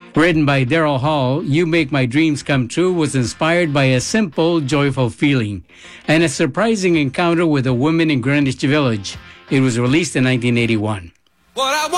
Written by Daryl Hall, You Make My Dreams Come True was inspired by a simple, joyful feeling and a surprising encounter with a woman in Greenwich Village. It was released in 1981.